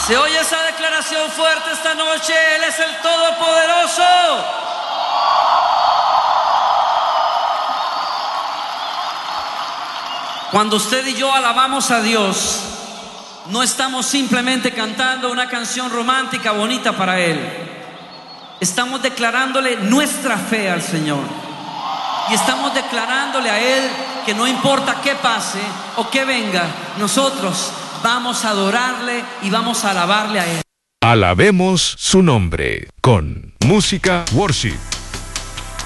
Se oye esa declaración fuerte esta noche. Él es el Todopoderoso. Cuando usted y yo alabamos a Dios, no estamos simplemente cantando una canción romántica bonita para Él. Estamos declarándole nuestra fe al Señor. Y estamos declarándole a Él que no importa qué pase o qué venga, nosotros vamos a adorarle y vamos a alabarle a Él. Alabemos su nombre con música worship.